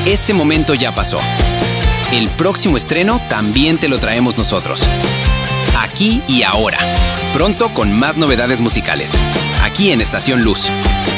Este momento ya pasó. El próximo estreno también te lo traemos nosotros. Aquí y ahora. Pronto con más novedades musicales. Aquí en Estación Luz.